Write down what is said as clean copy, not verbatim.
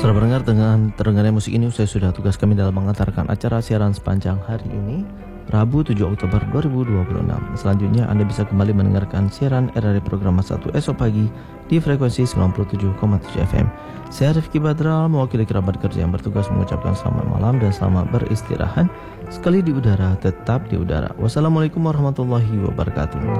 Saudara pendengar, dengan terdengarnya musik ini saya sudah tugas kami dalam mengantarkan acara siaran sepanjang hari ini, Rabu 7 Oktober 2026. Selanjutnya Anda bisa kembali mendengarkan siaran RRI Program 1 esok pagi di frekuensi 97,7 FM. Saya Rifki Badral, mewakili kerabat kerja yang bertugas mengucapkan selamat malam dan selamat beristirahat. Sekali di udara, tetap di udara. Wassalamualaikum warahmatullahi wabarakatuh.